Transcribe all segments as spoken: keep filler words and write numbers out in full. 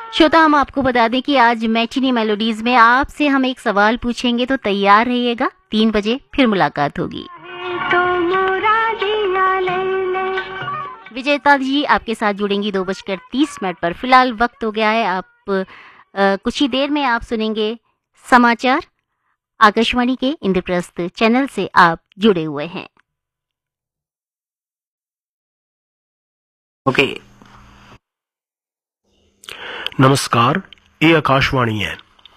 श्रोता, हम आपको बता दें कि आज मैटिनी मेलोडीज में आपसे हम एक सवाल पूछेंगे, तो तैयार रहिएगा। तीन बजे फिर मुलाकात होगी। विजेता जी आपके साथ जुड़ेंगी दो बजकर तीस मिनट पर। फिलहाल वक्त हो गया है, आप आ, कुछ ही देर में आप सुनेंगे समाचार। आकाशवाणी के इंद्रप्रस्थ चैनल से आप जुड़े हुए हैं। Okay okay. नमस्कार, ये आकाशवाणी है।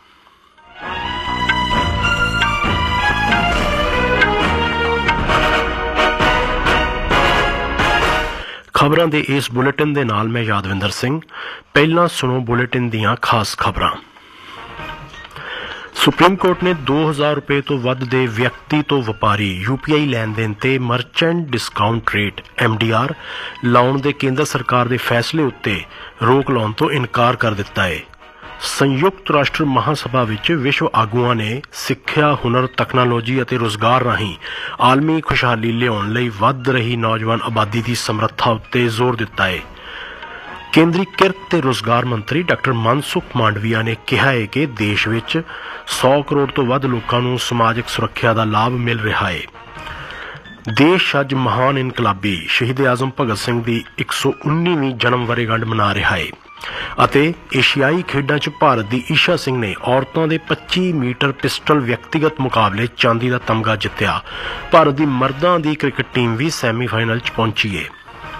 खबरां दे इस बुलेटिन दे नाल मैं यादविंदर सिंह। पहला सुनो बुलेटिन दियां खास खबरां। सुप्रीम कोर्ट ने दो हज़ार रुपए तो वध दे व्यक्ति तो वपारी यूपीआई लैन देन ते merchant discount rate M D R लाउण दे केंद्र सरकार दे फैसले उत्ते रोक लाउण तो इनकार कर दिता है। संयुक्त राष्ट्र महासभा विच विश्व आगुआं ने सिक्ख्या, हुनर, तकनालोजी ਅਤੇ रोजगार राहीं आलमी खुशहाली लियाउण लई वध रही नौजवान आबादी की समर्था उत्ते जोर दिता है। केंद्रीय किरत ते रोजगार मंत्री डॉक्टर मनसुख मांडविया ने कहा है कि देश विच सौ करोड़ तो वध लोकां नूं समाजिक सुरक्षा का लाभ मिल रहा है। देश अज महान इनकलाबी शहीद आजम भगत सिंह की एक सौ उन्नीवीं जन्म वरेगंढ मना रहा है ਅਤੇ ਏਸ਼ੀਆਈ ਖੇਡਾਂ 'ਚ ਭਾਰਤ ਦੀ ਈਸ਼ਾ ਸਿੰਘ ਨੇ ਔਰਤਾਂ ਦੇ ਪੱਚੀ ਮੀਟਰ ਪਿਸਟਲ ਵਿਅਕਤੀਗਤ ਮੁਕਾਬਲੇ ਚਾਂਦੀ ਦਾ ਤਮਗਾ ਜਿੱਤਿਆ। ਭਾਰਤ ਦੀ ਮਰਦਾਂ ਦੀ ਕ੍ਰਿਕਟ ਟੀਮ ਵੀ ਸੈਮੀਫਾਈਨਲ 'ਚ ਪਹੁੰਚੀ ਹੈ।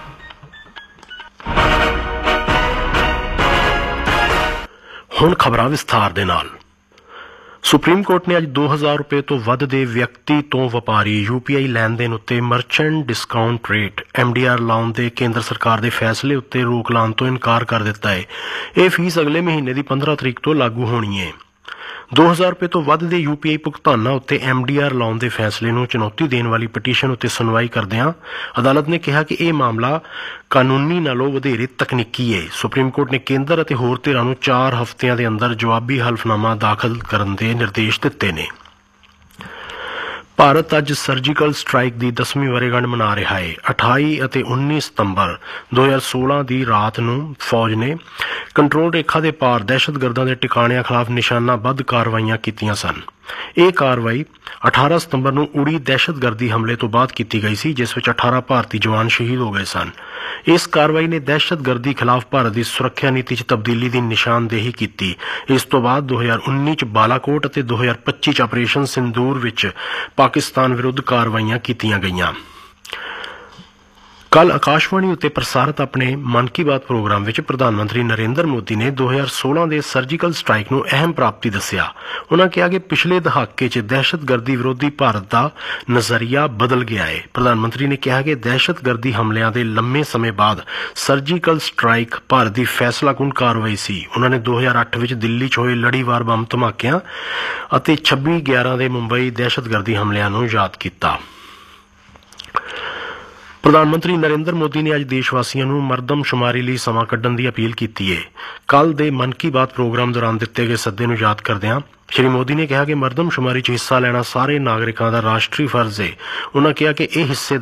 ਹੁਣ ਖਬਰਾਂ ਵਿਸਥਾਰ ਦੇ ਨਾਲ। सुप्रीम कोर्ट ने अज दो हज़ार रुपए तो वध दे व्यक्ति तो वपारी यूपीआई लैन देन उत्ते merchant discount rate M D R लाउण दे केंद्र सरकार दे फैसले उत्ते रोक लाउण तो इनकार कर दिता है। यह फीस अगले महीने की पंद्रह तरीक तो लागू होनी है। दो हज़ार रुपए तो वध दे यूपीआई भुगतानां उत्ते एम डी आर लाउण दे फैसले नूं चुनौती देण वाली पटीशन उत्ते सुनवाई करदिआं अदालत ने कहा कि यह मामला कानूनी नालों वधेरे तकनीकी है। सुप्रीम कोर्ट ने केंद्र अते होर धिरां नूं चार हफ्तिਆਂ ਦੇ अंदर जवाबी हल्फनामा दाखिल करन दे निर्देश दित्ते ने। भारत अज सर्जिकल स्ट्राइक की दसवीं वरेगंढ मना रहा है। अठाई और उन्नीस सितंबर दो हज़ार सोलह की रात नूं फौज ने कंट्रोल रेखा के पार दहशतगर्दां दे ठिकाणिਆਂ खिलाफ निशानाबद्ध कार्रवाइयां कीतियां सन। यह कार्रवाई अठारह सितंबर नूं उड़ी दहशतगर्दी हमले तो बाद की गई सी, जिस विच अठारह भारतीय जवान शहीद हो गए सन। इस कार्रवाई ने दहशतगर्दी खिलाफ भारत की सुरक्षा नीति च तब्दीली की निशानदेही की। इस तो बाद दो हज़ार उन्नीस च बालाकोट और दो हज़ार पच्ची च ऑपरेशन सिंदूर विच पाकिस्तान विरुद्ध कार्रवाइयां कीतियां गईयां। कल आकाशवाणी उत्ते प्रसारित अपने मन की बात प्रोग्राम विच प्रधानमंत्री नरेंद्र मोदी ने दो हज़ार सोलह के सर्जिकल स्ट्राइक नूं अहम प्राप्ति दस्सिया। उन्होंने कहा कि पिछले दहाके च दहशतगर्दी विरोधी भारत का नज़रिया बदल गया है। प्रधानमंत्री ने कहा कि दहशतगर्दी हमलिਆਂ के लंबे समय बाद सर्जिकल स्ट्राइक भारत की फैसलाकुन कार्रवाई सी। उन्होंने दो हज़ार अठ विच दिल्ली च होए लड़ीवार बंब धमाकिਆਂ ਅਤੇ छब्बी ग्यारह के मुंबई दहशतगर्दी हमलिਆਂ नूं याद किया। प्रधानमंत्री नरेंद्र मोदी ने अज देशवासियों को मरदमशुमारी लिए समा कढ़न की अपील की है। कल दे मन की बात प्रोग्राम दौरान दिते गए सद्दे नूं याद करदिआं श्री मोदी ने कहा कि मरदमशुमारी च हिस्सा लेना सारे नागरिकों का राष्ट्रीय फर्ज है। उन्होंने कहा कि यह हिस्से